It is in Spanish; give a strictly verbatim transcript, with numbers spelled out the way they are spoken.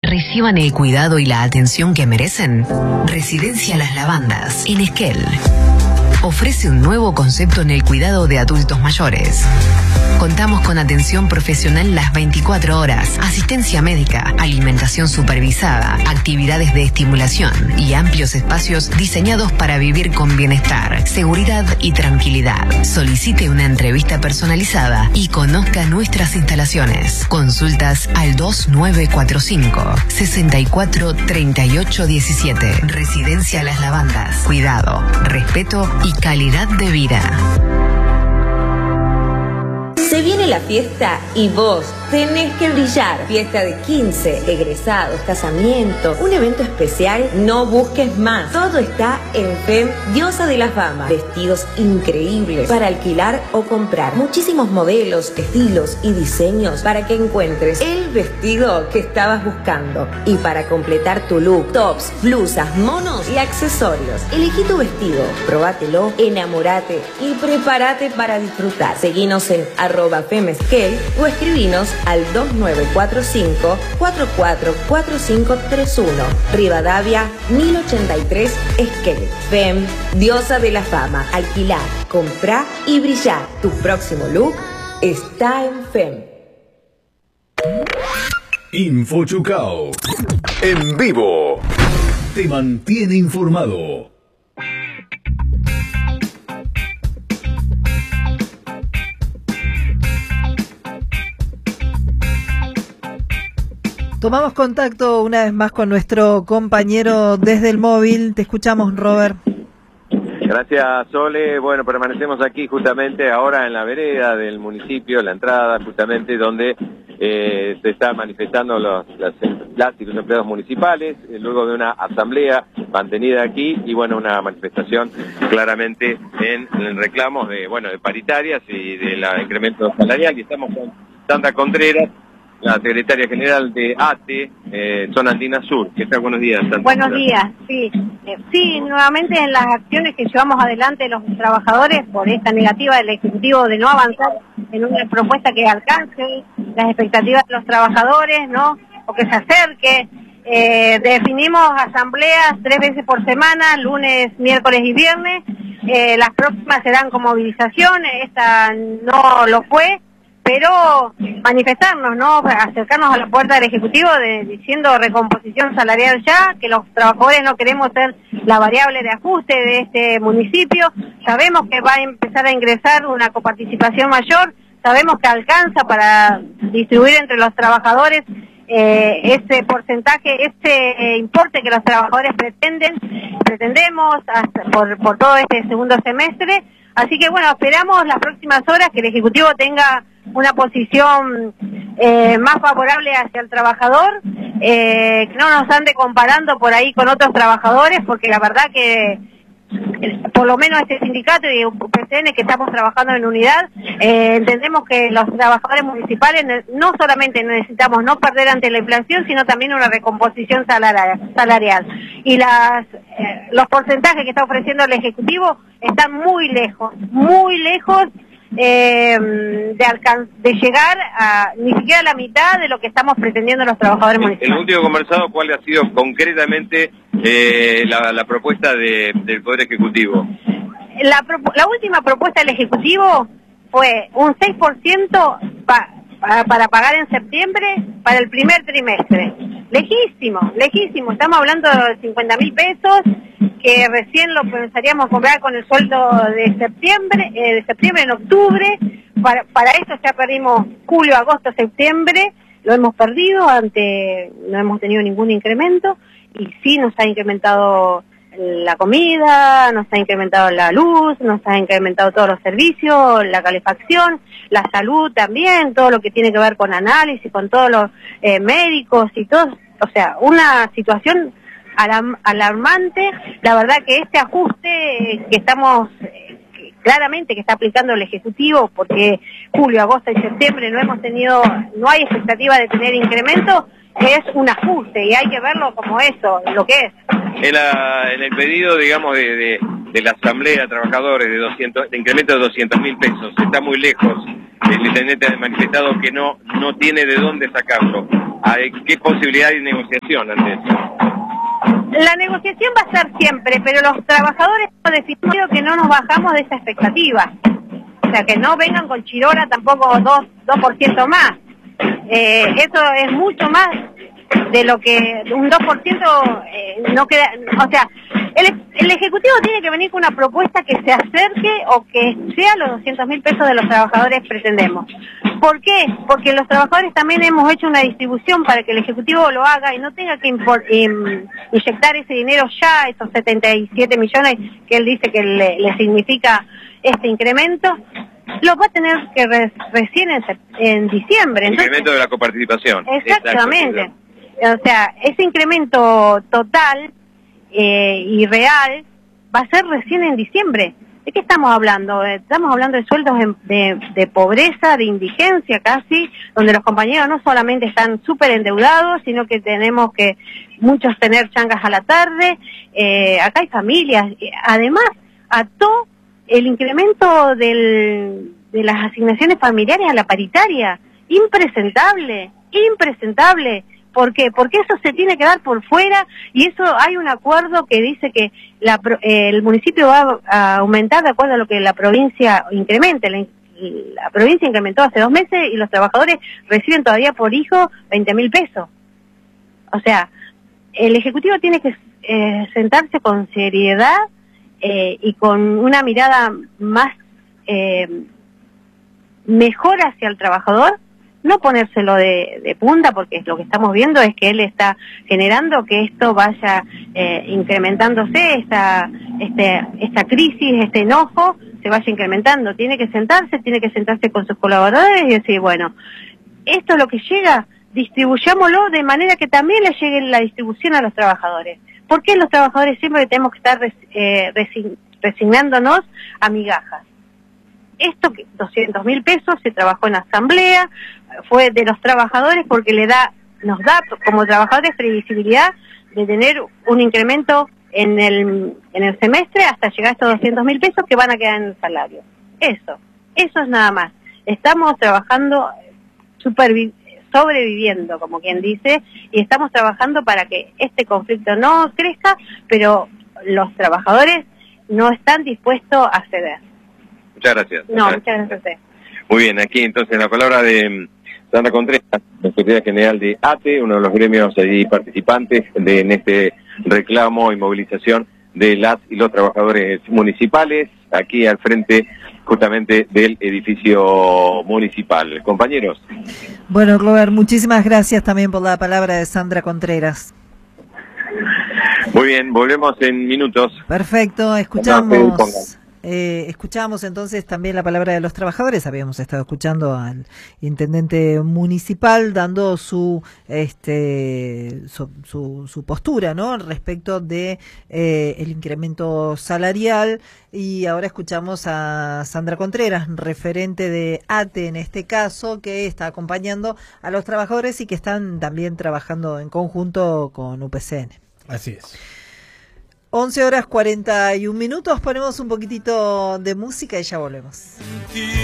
reciban el cuidado y la atención que merecen? Residencia Las Lavandas, en Esquel, ofrece un nuevo concepto en el cuidado de adultos mayores. Contamos con atención profesional las veinticuatro horas, asistencia médica, alimentación supervisada, actividades de estimulación y amplios espacios diseñados para vivir con bienestar, seguridad y tranquilidad. Solicite una entrevista personalizada y conozca nuestras instalaciones. Consultas al dos nueve cuatro cinco, seis cuatro, tres ocho uno siete. Residencia Las Lavandas. Cuidado, respeto y calidad de vida. Se viene la fiesta y vos tenés que brillar. Fiesta de quince, egresados, casamiento, un evento especial, no busques más. Todo está en Fem Diosa de la Fama. Vestidos increíbles para alquilar o comprar. Muchísimos modelos, estilos y diseños para que encuentres el vestido que estabas buscando. Y para completar tu look, tops, blusas, monos y accesorios. Elegí tu vestido, probátelo, enamorate y prepárate para disfrutar. Seguinos en arroba femesquel o escribinos al dos nueve cuatro cinco, cuatro cuatro cuatro cinco tres uno. Rivadavia mil ochenta y tres, Esquel. Fem, Diosa de la Fama. Alquilar, comprar y brillar. Tu próximo look está en Fem. Infochucao. En vivo. Te mantiene informado. Tomamos contacto una vez más con nuestro compañero desde el móvil. Te escuchamos, Robert. Gracias, Sole. Bueno, permanecemos aquí justamente ahora en la vereda del municipio, la entrada justamente donde eh, se están manifestando los, las, las y los empleados municipales, eh, luego de una asamblea mantenida aquí y bueno, una manifestación claramente en, en reclamos de, bueno, de paritarias y del incremento salarial. Y estamos con Sandra Contreras, la secretaria general de A T E, eh, Zona Andina Sur. ¿Qué tal? Buenos días, Sandra. Buenos días, sí. Eh, sí, nuevamente en las acciones que llevamos adelante los trabajadores por esta negativa del Ejecutivo de no avanzar en una propuesta que alcance las expectativas de los trabajadores, ¿no? O que se acerque. Eh, definimos asambleas tres veces por semana, lunes, miércoles y viernes. Eh, las próximas serán con movilización, esta no lo fue. Pero manifestarnos, ¿no? Acercarnos a la puerta del Ejecutivo de, diciendo recomposición salarial ya, que los trabajadores no queremos ser la variable de ajuste de este municipio. Sabemos que va a empezar a ingresar una coparticipación mayor, sabemos que alcanza para distribuir entre los trabajadores eh, ese porcentaje, ese eh, importe que los trabajadores pretenden, pretendemos hasta por, por todo este segundo semestre. Así que bueno, esperamos las próximas horas que el Ejecutivo tenga una posición eh, más favorable hacia el trabajador, eh, que no nos ande comparando por ahí con otros trabajadores, porque la verdad que por lo menos este sindicato y U P C N que estamos trabajando en unidad, eh, entendemos que los trabajadores municipales no solamente necesitamos no perder ante la inflación, sino también una recomposición salarial. salarial. Y las eh, los porcentajes que está ofreciendo el Ejecutivo están muy lejos, muy lejos eh, de, alcan de llegar a ni siquiera la mitad de lo que estamos pretendiendo los trabajadores municipales. En el último conversado, ¿cuál ha sido concretamente eh, la, la propuesta de, del Poder Ejecutivo? La, la última propuesta del Ejecutivo fue un seis por ciento pa, pa, para pagar en septiembre para el primer trimestre. Lejísimo, lejísimo. Estamos hablando de cincuenta mil pesos que recién lo pensaríamos comprar con el sueldo de septiembre, eh, de septiembre en octubre. Para, para eso ya perdimos julio, agosto, septiembre. Lo hemos perdido, ante no hemos tenido ningún incremento y sí nos ha incrementado la comida, nos ha incrementado la luz, nos ha incrementado todos los servicios, la calefacción, la salud también, todo lo que tiene que ver con análisis, con todos los eh, médicos y todo, o sea, una situación alarm alarmante. La verdad que este ajuste eh, que estamos eh, claramente que está aplicando el Ejecutivo, porque julio, agosto y septiembre no hemos tenido, no hay expectativa de tener incremento, es un ajuste y hay que verlo como eso, lo que es. En, la, en el pedido, digamos, de, de, de la Asamblea de Trabajadores de doscientos, de incremento de doscientos mil pesos, está muy lejos. El intendente ha manifestado que no, no tiene de dónde sacarlo. ¿Hay, ¿Qué posibilidad de negociación ante eso? La negociación va a ser siempre, pero los trabajadores hemos decidido que no nos bajamos de esa expectativa. O sea, que no vengan con chirora tampoco dos por ciento más. Eh, eso es mucho más de lo que un dos por ciento eh, no queda. O sea, el, el Ejecutivo tiene que venir con una propuesta que se acerque o que sea los doscientos mil pesos de los trabajadores pretendemos. ¿Por qué? Porque los trabajadores también hemos hecho una distribución para que el Ejecutivo lo haga y no tenga que impor, in, inyectar ese dinero ya, esos setenta y siete millones que él dice que le, le significa este incremento, lo va a tener que re, recién en, en diciembre. Entonces, incremento de la coparticipación. Exactamente. Exacto. O sea, ese incremento total eh, y real va a ser recién en diciembre. ¿De qué estamos hablando? Estamos hablando de sueldos de, de, de pobreza, de indigencia casi, donde los compañeros no solamente están súper endeudados, sino que tenemos que muchos tener changas a la tarde. Eh, acá hay familias. Además, ató el incremento del, de las asignaciones familiares a la paritaria. Impresentable, impresentable. ¿Por qué? Porque eso se tiene que dar por fuera y eso hay un acuerdo que dice que la, eh, el municipio va a aumentar de acuerdo a lo que la provincia incremente. La, la provincia incrementó hace dos meses y los trabajadores reciben todavía por hijo veinte mil pesos. O sea, el Ejecutivo tiene que eh, sentarse con seriedad eh, y con una mirada más eh, mejor hacia el trabajador. No ponérselo de, de punta, porque lo que estamos viendo es que él está generando que esto vaya eh, incrementándose, esta, este, esta crisis, este enojo, se vaya incrementando. Tiene que sentarse, tiene que sentarse con sus colaboradores y decir, bueno, esto es lo que llega, distribuyámoslo de manera que también le llegue la distribución a los trabajadores. ¿Por qué los trabajadores siempre tenemos que estar eh, resign, resignándonos a migajas? Esto, doscientos mil pesos, se trabajó en asamblea, fue de los trabajadores porque le da, nos da como trabajadores previsibilidad de tener un incremento en el, en el semestre hasta llegar a estos doscientos mil pesos que van a quedar en el salario. Eso, eso es nada más. Estamos trabajando, supervi- sobreviviendo, como quien dice, y estamos trabajando para que este conflicto no crezca, pero los trabajadores no están dispuestos a ceder. Muchas gracias. No, muchas gracias a usted. Muy bien, aquí entonces la palabra de Sandra Contreras, secretaria general de A T E, uno de los gremios y participantes de, en este reclamo y movilización de las y los trabajadores municipales, aquí al frente justamente del edificio municipal. Compañeros. Bueno, Robert, muchísimas gracias también por la palabra de Sandra Contreras. Muy bien, volvemos en minutos. Perfecto, escuchamos... Eh, escuchamos entonces también la palabra de los trabajadores. Habíamos estado escuchando al intendente municipal dando su este su, su, su postura, ¿no?, respecto de eh, el incremento salarial, y ahora escuchamos a Sandra Contreras, referente de A T E en este caso, que está acompañando a los trabajadores y que están también trabajando en conjunto con U P C N. Así es. once horas cuarenta y un minutos, ponemos un poquitito de música y ya volvemos.